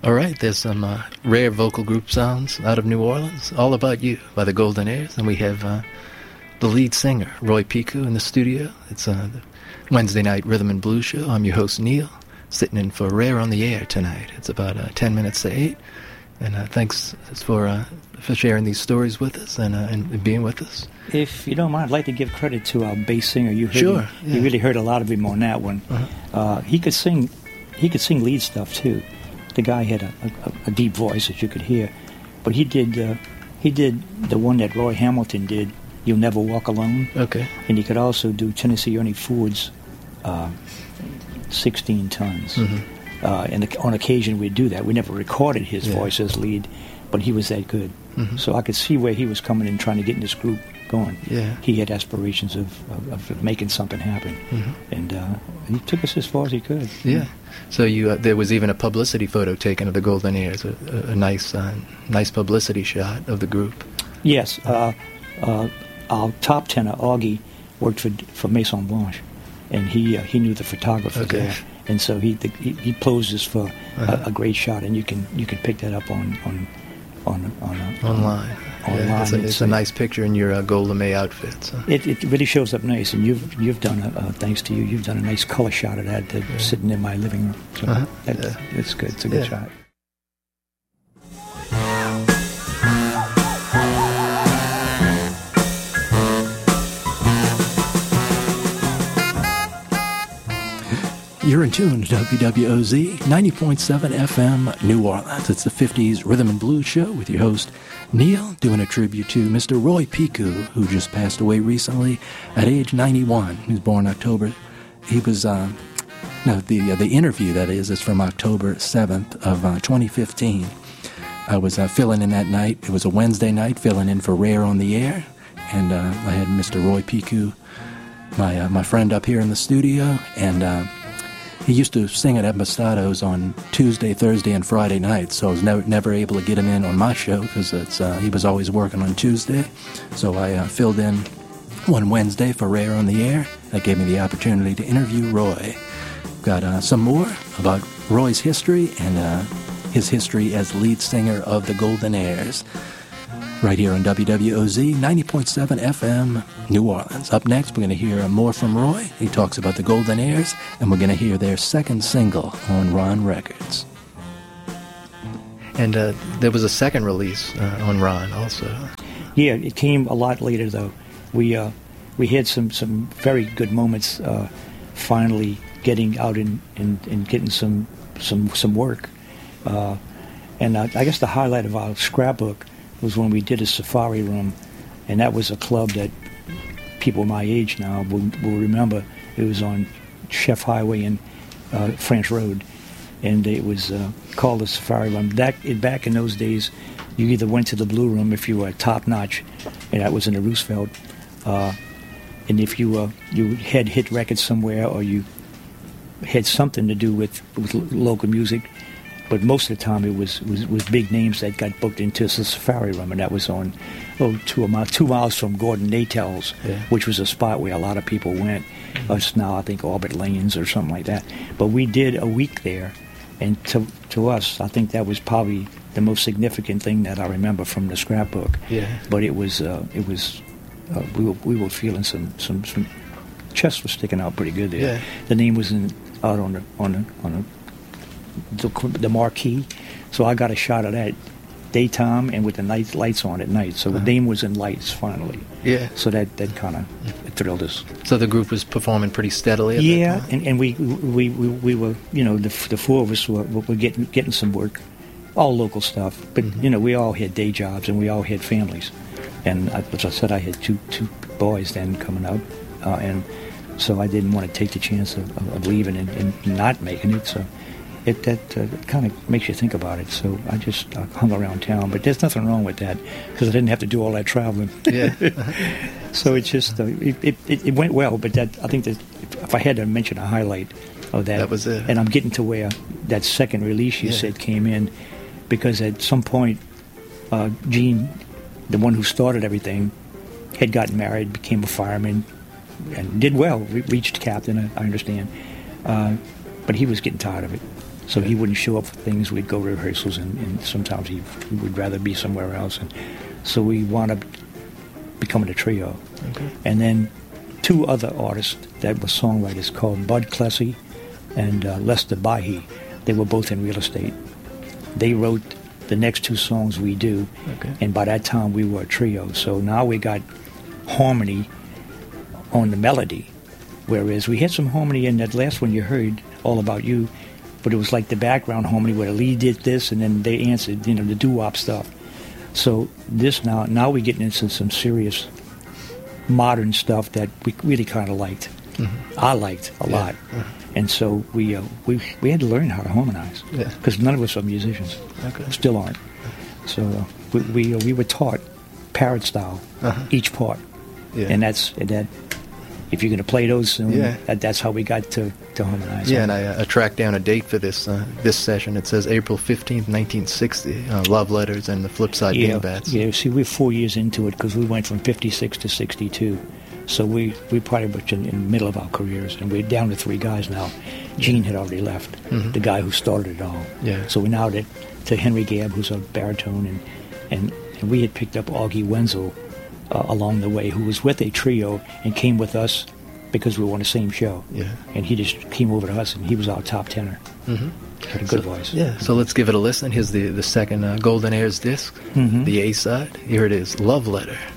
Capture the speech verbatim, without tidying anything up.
All right, there's some uh, rare vocal group sounds out of New Orleans, All About You by the Goldenaires, and we have uh, the lead singer, Roy Piku, in the studio. It's uh, the Wednesday night Rhythm and Blues show. I'm your host, Neil, sitting in for Rare on the Air tonight. It's about uh, ten minutes to eight, and uh, thanks for uh, for sharing these stories with us and, uh, and being with us. If you don't mind, I'd like to give credit to our bass singer. You heard sure, him, yeah. You really heard a lot of him on that one. Uh-huh. Uh, he could sing, he could sing lead stuff too. The guy had a, a, a deep voice, as you could hear, but he did uh, he did the one that Roy Hamilton did, "You'll Never Walk Alone." Okay. And he could also do Tennessee Ernie Ford's uh, sixteen tons. Mm-hmm. Uh, and on occasion we'd do that. We never recorded his yeah. voice as lead, but he was that good. Mm-hmm. So I could see where he was coming and trying to get in this group going. Yeah. He had aspirations of, of, of making something happen, mm-hmm. and uh, he took us as far as he could. Yeah. So you, uh, there was even a publicity photo taken of the Goldenaires, a, a, a nice, uh, nice publicity shot of the group. Yes. Uh, uh, our top tenor, Augie, worked for for Maison Blanche, and he uh, he knew the photographer okay. there, and so he the, he, he posed us for uh-huh. a, a great shot, and you can you can pick that up on on on, on uh, online. Online, yeah, it's, a, it's, it's a nice picture in your uh, Golda May outfit. So. It, it really shows up nice, and you've you've done a uh, thanks to you, you've done a nice color shot of that, that yeah. sitting in my living room. So uh-huh. that, yeah. it's good. It's a good yeah. shot. You're in tune to W W O Z ninety point seven F M New Orleans. It's the fifties Rhythm and Blues show with your host, Neil, doing a tribute to Mister Roy Piku, who just passed away recently at age ninety-one. He was born October. He was, uh, no, the uh, the interview, that is, is from October seventh of uh, twenty fifteen. I was uh, filling in that night. It was a Wednesday night, filling in for Rare on the Air, and uh, I had Mister Roy Piku, my, uh, my friend, up here in the studio, and... Uh, He used to sing at Epistados on Tuesday, Thursday, and Friday nights, so I was never never able to get him in on my show because it's uh, he was always working on Tuesday. So I uh, filled in one Wednesday for Rare on the Air. That gave me the opportunity to interview Roy. Got uh, some more about Roy's history and uh, his history as lead singer of the Goldenaires. Right here on W W O Z ninety point seven F M, New Orleans. Up next, we're going to hear more from Roy. He talks about the Goldenaires, and we're going to hear their second single on Ron Records. And uh, there was a second release uh, on Ron also. Yeah, it came a lot later, though. We uh, we had some, some very good moments uh, finally getting out and, and, and getting some some, some work. Uh, and uh, I guess the highlight of our scrapbook was when we did a safari room, and that was a club that people my age now will, will remember. It was on Chef Highway and uh, French Road, and it was uh, called the Safari Room. That, back in those days, you either went to the Blue Room if you were top-notch, and that was in the Roosevelt, uh, and if you uh, you had hit records somewhere or you had something to do with, with local music. But most of the time it was, was, was big names that got booked into the Safari Room, and that was on oh, two, mile, two miles from Gordon Nathel's, yeah. which was a spot where a lot of people went. Mm-hmm. It's now, I think, Orbit Lanes or something like that. But we did a week there, and to to us, I think that was probably the most significant thing that I remember from the scrapbook. Yeah. But it was, uh, it was uh, we, were, we were feeling some, some, some chest was sticking out pretty good there. Yeah. The name was in, out on the, on the, on the, The, the marquee, so I got a shot of that daytime and with the night lights on at night. So uh-huh. the name was in lights finally. Yeah. So that, that kind of thrilled us. So the group was performing pretty steadily. At yeah, that time? and and we, we we we were you know the the four of us were, were getting getting some work, all local stuff. But mm-hmm. you know we all had day jobs and we all had families, and I, as I said, I had two two boys then coming up, uh, and so I didn't want to take the chance of, of, of leaving and, and not making it. So. It that uh, kind of makes you think about it. So I just uh, hung around town, but there's nothing wrong with that because I didn't have to do all that traveling. Yeah. So it just uh, it, it it went well. But that I think that if I had to mention a highlight of that, that was it. And I'm getting to where that second release you yeah. said came in, because at some point, uh, Gene, the one who started everything, had gotten married, became a fireman, and did well. Re- reached captain, I understand, uh, but he was getting tired of it. So he wouldn't show up for things. We'd go to rehearsals, and, and sometimes he, he would rather be somewhere else. And so we wound up becoming a trio. Okay. And then two other artists that were songwriters called Bud Klesse and uh, Lester Bahi. They were both in real estate. They wrote the next two songs we do, Okay. and by that time we were a trio. So now we got harmony on the melody, whereas we had some harmony in that last one you heard, All About You, but it was like the background harmony where the lead did this and then they answered, you know, the doo-wop stuff. So this now, now we're getting into some serious modern stuff that we really kind of liked. Mm-hmm. I liked a yeah. lot. Uh-huh. And so we, uh, we we had to learn how to harmonize, because yeah. none of us are musicians, okay. still aren't. So uh, we we, uh, we were taught parrot style, uh-huh. each part, yeah. and that's and that. If you're going to play those soon, yeah. that, that's how we got to, to harmonize. Yeah, and I, uh, I tracked down a date for this uh, this session. It says April fifteenth, nineteen sixty, uh, Love Letters and the Flipside yeah, Dingbats. Yeah, see, we're four years into it because we went from fifty-six to sixty-two. So we, we probably were in, in the middle of our careers, and we're down to three guys now. Gene had already left, mm-hmm. the guy who started it all. Yeah. So we're now to, to Henry Gabb, who's a baritone, and, and, and we had picked up Augie Wenzel uh, along the way, who was with a trio and came with us because we were on the same show. Yeah. And he just came over to us, and he was our top tenor. Mm-hmm. Had a good so, voice. Yeah, so let's give it a listen. Here's the, the second uh, Golden Airs disc, mm-hmm. the A-side. Here it is, Love Letter.